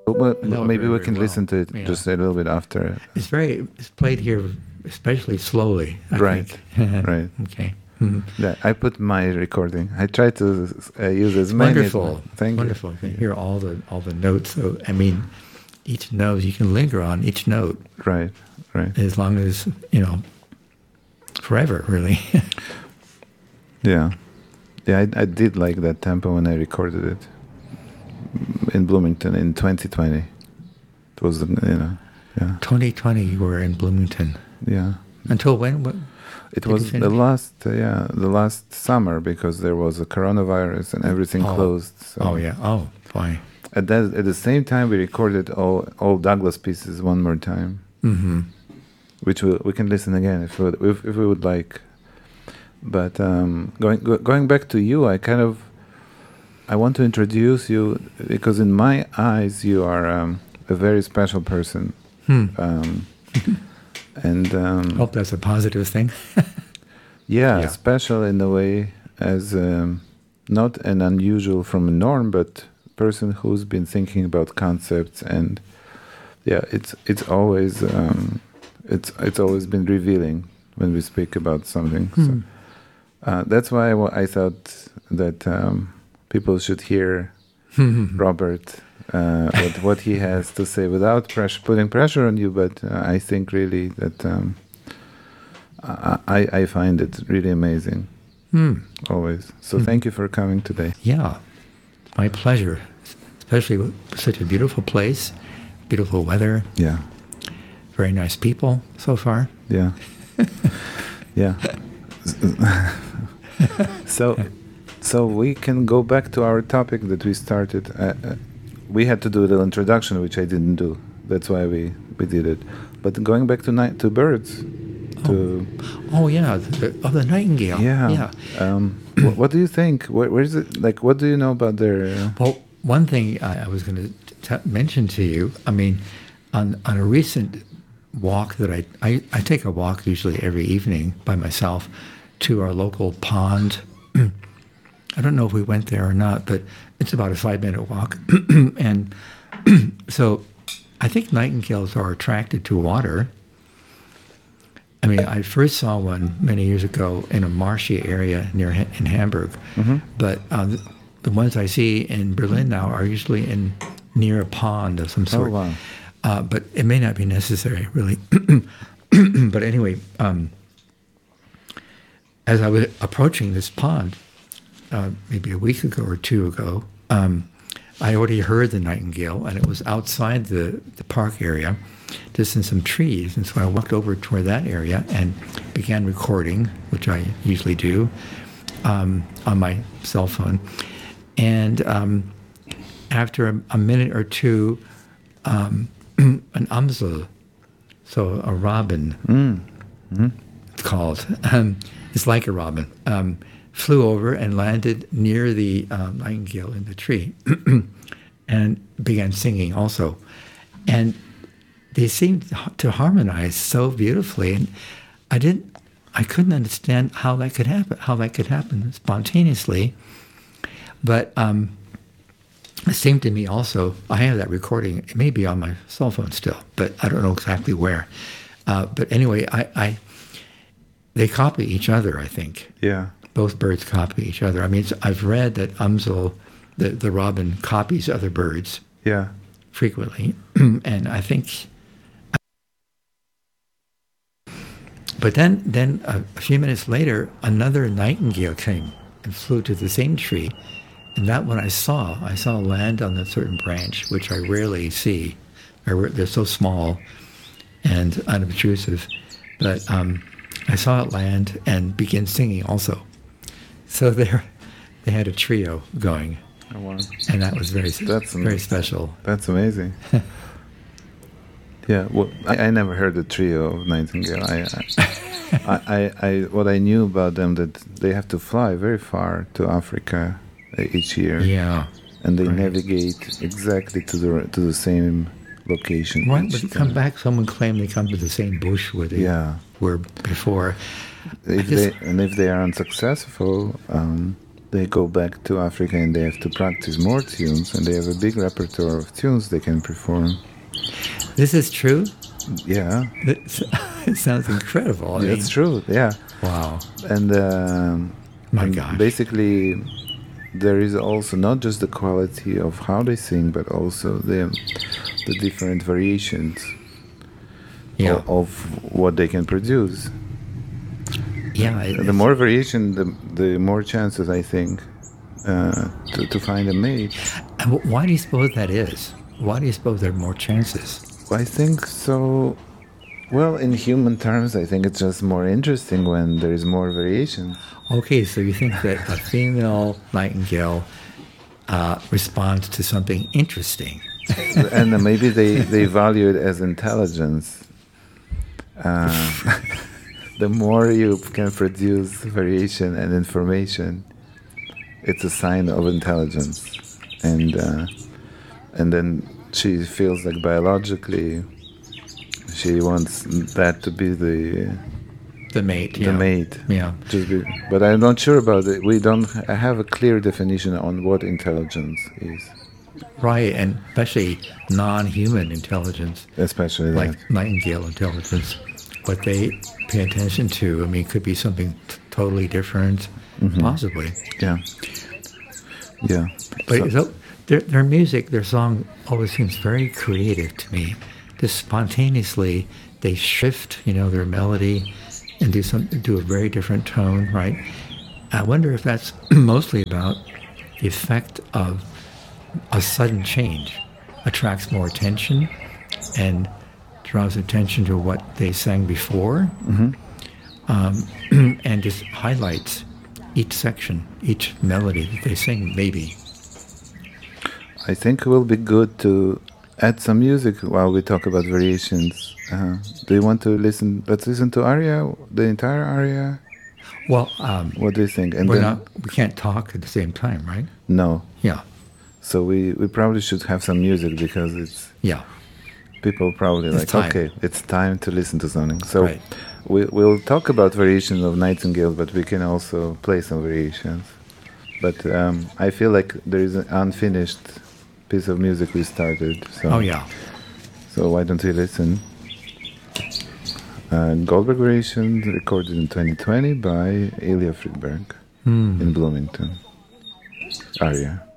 Well, know it maybe very, we very can well. listen to it Yeah. just a little bit after. It's played here especially slowly, I Right, think. right. Okay. Mhm. Yeah, I put my recording. I try to use as It's many. wonderful. Thank you. Wonderful. You can hear all the notes. So I mean, each note you can linger on each note Right, right. as long as forever, really. Yeah, yeah. I did like that tempo when I recorded it in Bloomington in 2020. It was yeah, 2020, you were in Bloomington. yeah. Until when? It Did you was finish? the last summer because there was a coronavirus and everything Oh. closed. So. Oh yeah. Oh, fine. At the same time, we recorded all Douglas pieces one more time, Mm-hmm. which we can listen again if we would like. But going back to you, I want to introduce you because in my eyes you are a very special person, and Hope that's a positive thing. yeah, Yeah. special in a way as not an unusual from a norm, but person who's been thinking about concepts, and yeah, it's always been revealing when we speak about something. So, that's why I thought that people should hear Robert what he has to say without putting pressure on you. But I think really that I find it really amazing. Always. So thank you for coming today. Yeah, my pleasure. Especially with such a beautiful place, beautiful weather, Yeah, very nice people so far. yeah, yeah. So we can go back to our topic that we started. We had to do a little introduction, which I didn't do. That's why we did it. But going back to birds, to Oh yeah, the nightingale. yeah. What do you think? Where is it? Like, what do you know about their? Well, one thing I was going to mention to you, I mean, on a recent walk that I take a walk usually every evening by myself to our local pond. I don't know if we went there or not, but it's about a 5-minute walk. And so I think nightingales are attracted to water. I mean, I first saw one many years ago in a marshy area in Hamburg, but the ones I see in Berlin now are usually near a pond of some sort. Oh wow! But it may not be necessary, really. But anyway, as I was approaching this pond, maybe a week ago or 2 ago, I already heard the nightingale, and it was outside the park area, just in some trees. And so I walked over toward that area and began recording, which I usually do, on my cell phone. And after a minute or two, an Amsel, so a robin, it's called, it's like a robin, flew over and landed near the nightingale in the tree and began singing also. And they seemed to harmonize so beautifully, and I couldn't understand how that could happen spontaneously. But it seemed to me also, I have that recording, it may be on my cell phone still, but I don't know exactly where. But anyway, they copy each other, I think. Yeah. Both birds copy each other. I mean, I've read that Amsel, the robin, copies other birds Yeah. frequently, and I think. But then a few minutes later, another nightingale came and flew to the same tree, and that one I saw land on a certain branch, which I rarely see. They're so small and unobtrusive, but I saw it land and begin singing also. So they had a trio going, Oh, wow. and that was very That's special. That's amazing. Yeah, well, I never heard the trio of nightingale. What I knew about them that they have to fly very far to Africa each year. Yeah. And they right. navigate exactly to the same location. Right, each but they time. come back. Someone claimed they come to the same bush where they were before. If they are unsuccessful, they go back to Africa and they have to practice more tunes, and they have a big repertoire of tunes they can perform. This is true? Yeah. It sounds incredible. I mean, It's true, yeah. wow. And, My and gosh. basically, there is also not just the quality of how they sing, but also the different variations Yeah. of what they can produce. Yeah. The more variation, the more chances, I think, to find a mate. And why do you suppose that is? Why do you suppose there are more chances? I think so. Well, in human terms, I think it's just more interesting when there is more variation. Okay, so you think that a female nightingale responds to something interesting. And maybe they value it as intelligence. The more you can produce variation and information, it's a sign of intelligence. And then she feels like biologically she wants that to be The mate. the mate. Yeah. But I'm not sure about it. We don't have a clear definition on what intelligence is. Right, and especially non-human intelligence, Especially like that. nightingale intelligence. What they pay attention to, I mean, could be something totally different, possibly. Yeah. Yeah. But so their music, their song always seems very creative to me. Just spontaneously, they shift, their melody and do a very different tone, right? I wonder if that's mostly about the effect of a sudden change attracts more attention and draws attention to what they sang before, and just highlights each section, each melody that they sing, maybe. I think it will be good to add some music while we talk about variations. Do you want to listen? Let's listen to aria, the entire aria. Well, What do you think? And we can't talk at the same time, right? No. Yeah, So we probably should have some music because yeah. people probably It's like, time. okay, it's time to listen to something. So Right. we'll talk about variations of Nightingale, but we can also play some variations. But I feel like there is an unfinished piece of music we started. So, Oh, yeah. So why don't we listen? Goldberg Variation, recorded in 2020 by Ilya Friedberg in Bloomington. Aria.